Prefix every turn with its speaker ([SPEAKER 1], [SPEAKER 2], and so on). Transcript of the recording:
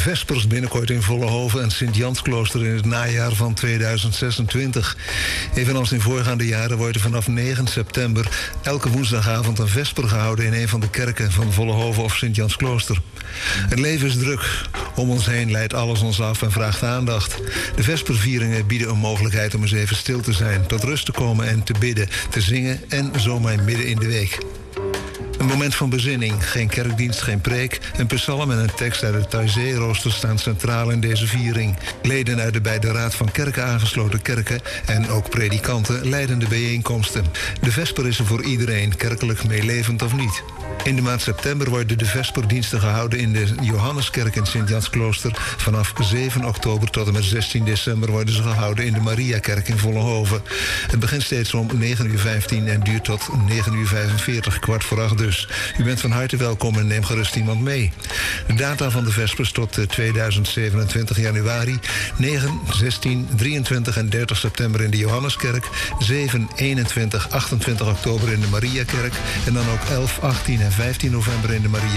[SPEAKER 1] Vespers binnenkort in Vollenhoven en Sint-Jansklooster in het najaar van 2026. Evenals in voorgaande jaren wordt er vanaf 9 september elke woensdagavond een vesper gehouden in een van de kerken van Vollenhoven of Sint-Jansklooster. Het leven is druk. Om ons heen leidt alles ons af en vraagt aandacht. De vespervieringen bieden een mogelijkheid om eens even stil te zijn, tot rust te komen en te bidden, te zingen en zomaar midden in de week. Een moment van bezinning, geen kerkdienst, geen preek. Een psalm en een tekst uit het Taizé-rooster staan centraal in deze viering. Leden uit de bij de Raad van Kerken aangesloten kerken en ook predikanten leiden de bijeenkomsten. De vesper is er voor iedereen, kerkelijk meelevend of niet. In de maand september worden de vesperdiensten gehouden in de Johanneskerk in Sint-Jansklooster. Vanaf 7 oktober tot en met 16 december worden ze gehouden in de Mariakerk in Vollenhoven. Het begint steeds om 9:15 en duurt tot 9:45, 7:45 dus. U bent van harte welkom en neem gerust iemand mee. De data van de vespers tot 2027 januari, 9, 16, 23 en 30 september in de Johanneskerk, 7, 21, 28 oktober in de Mariakerk en dan ook 11, 18 en 15 november in de Maria.